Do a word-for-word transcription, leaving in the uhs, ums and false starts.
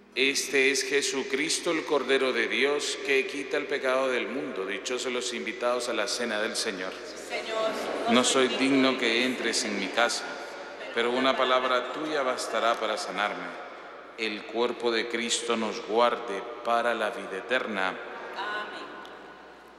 Este es Jesucristo, el Cordero de Dios, que quita el pecado del mundo. Dichosos los invitados a la cena del Señor. Señor, No soy digno que entres en mi casa, pero una palabra tuya bastará para sanarme. El cuerpo de Cristo nos guarde para la vida eterna.